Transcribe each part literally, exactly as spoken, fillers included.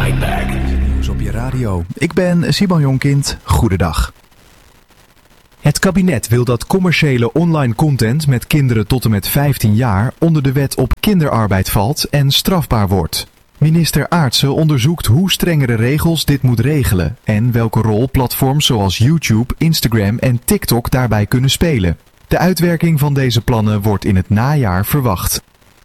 Fight Back. Nieuws op je radio. Ik ben Simon Jonkind. Goedendag. Het kabinet wil dat commerciële online content met kinderen tot en met vijftien jaar onder de wet op kinderarbeid valt en strafbaar wordt. Minister Aartsen onderzoekt hoe strengere regels dit moet regelen en welke rol platforms zoals YouTube, Instagram en TikTok daarbij kunnen spelen. De uitwerking van deze plannen wordt in het najaar verwacht.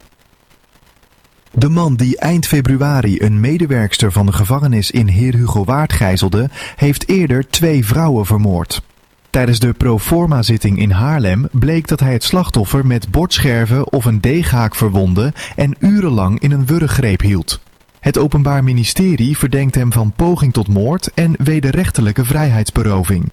De man die eind februari een medewerkster van de gevangenis in Heer Hugo Waard gijzelde, heeft eerder twee vrouwen vermoord. Tijdens de proforma-zitting in Haarlem bleek dat hij het slachtoffer met bordscherven of een deeghaak verwondde en urenlang in een wurggreep hield. Het Openbaar Ministerie verdenkt hem van poging tot moord en wederrechtelijke vrijheidsberoving.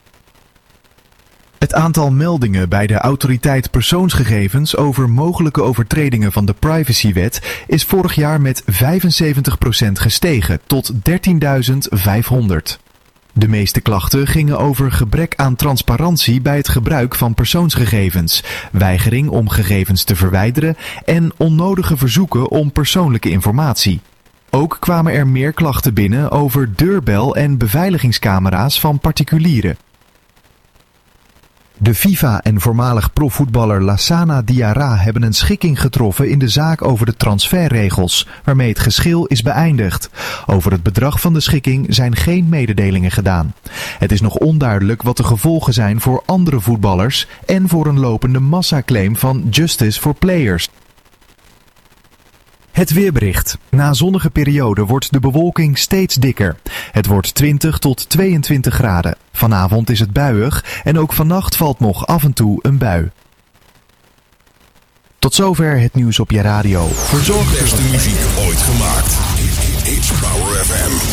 Het aantal meldingen bij de Autoriteit Persoonsgegevens over mogelijke overtredingen van de privacywet is vorig jaar met vijfenzeventig procent gestegen tot dertienduizend vijfhonderd. De meeste klachten gingen over gebrek aan transparantie bij het gebruik van persoonsgegevens, weigering om gegevens te verwijderen en onnodige verzoeken om persoonlijke informatie. Ook kwamen er meer klachten binnen over deurbel- en beveiligingscamera's van particulieren. De FIFA en voormalig profvoetballer Lassana Diarra hebben een schikking getroffen in de zaak over de transferregels, waarmee het geschil is beëindigd. Over het bedrag van de schikking zijn geen mededelingen gedaan. Het is nog onduidelijk wat de gevolgen zijn voor andere voetballers en voor een lopende massaclaim van Justice for Players. Het weerbericht. Na zonnige periode wordt de bewolking steeds dikker. Het wordt twintig tot tweeëntwintig graden. Vanavond is het buiig en ook vannacht valt nog af en toe een bui. Tot zover het nieuws op je radio. Verzorgd de beste muziek ooit gemaakt. It's Power F M.